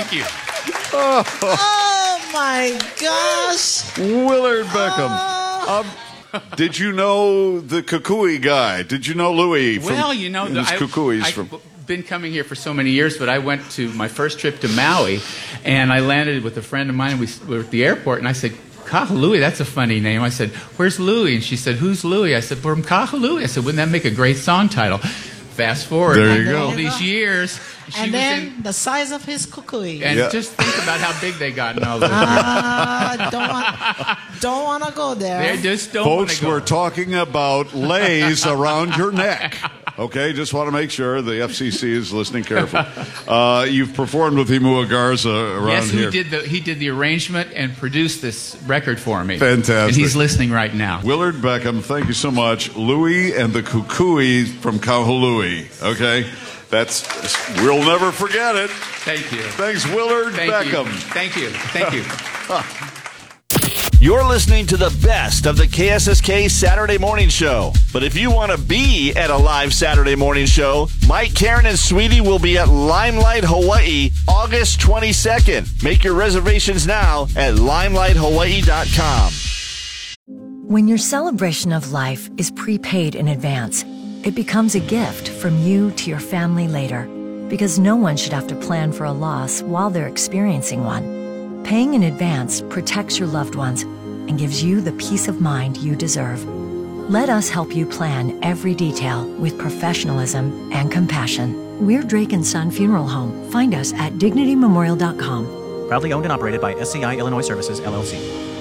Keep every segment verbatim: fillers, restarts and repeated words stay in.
Thank you. Oh, oh my gosh. Willard Beckham. Oh. Um, did you know the Kukui guy? Did you know Louis? From, Well, you know, his I, Kukuis I've from. been coming here for so many years, but I went to my first trip to Maui, and I landed with a friend of mine. We were at the airport, and I said, Kahului, that's a funny name. I said, where's Louis? And she said, who's Louis? I said, from Kahului. I said, wouldn't that make a great song title? Fast forward There you go. all these years. She And was then in, the size of his kukui. and Yeah. just think about how big they got in all those years. Ah, don't want, don't want to go there. They just don't want Folks, to go. we're talking about lays around your neck. Okay, just want to make sure the F C C is listening carefully. Uh, you've performed with Himua Garza around Yes, here. he did the he did the arrangement and produced this record for me. Fantastic. And he's listening right now. Willard Beckham, thank you so much. Louis and the Kukui from Kahului. Okay, that's we'll never forget it. Thank you. Thanks, Willard Thank Beckham. you. Thank you. Thank you. You're listening to the best of the K S S K Saturday Morning Show. But if you want to be at a live Saturday morning show, Mike, Karen, and Sweetie will be at Limelight, Hawaii, August twenty-second. Make your reservations now at limelight hawaii dot com. When your celebration of life is prepaid in advance, it becomes a gift from you to your family later, because no one should have to plan for a loss while they're experiencing one. Paying in advance protects your loved ones and gives you the peace of mind you deserve. Let us help you plan every detail with professionalism and compassion. We're Drake and Son Funeral Home. Find us at dignity memorial dot com. Proudly owned and operated by S C I Illinois Services, L L C.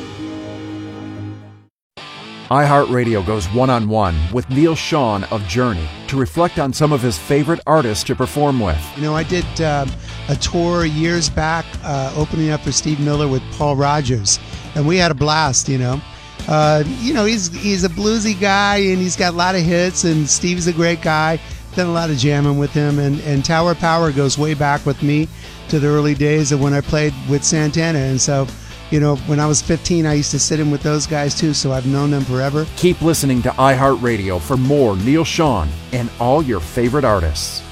iHeartRadio goes one-on-one with Neil Sean of Journey to reflect on some of his favorite artists to perform with. You know, I did um, a tour years back uh, opening up for Steve Miller with Paul Rogers, and we had a blast, you know. Uh, you know, he's he's a bluesy guy, and he's got a lot of hits, and Steve's a great guy. Done a lot of jamming with him, and, and Tower Power goes way back with me to the early days of when I played with Santana, and so... You know, when I was fifteen, I used to sit in with those guys too, so I've known them forever. Keep listening to iHeartRadio for more Neil Sean and all your favorite artists.